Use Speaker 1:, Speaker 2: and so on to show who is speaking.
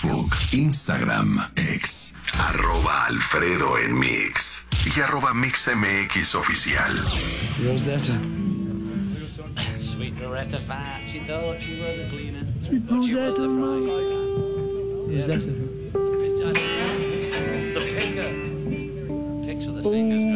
Speaker 1: Facebook, Instagram, X, @Alfredo en Mix y @MixMX Oficial.
Speaker 2: Rosetta.
Speaker 3: Sweet Loretta Fat, she thought she was a cleaner.
Speaker 2: Sweet
Speaker 3: But she was
Speaker 2: Rosetta.
Speaker 3: a fryer.
Speaker 2: Rosetta.
Speaker 3: The picker. Picks with the fingers.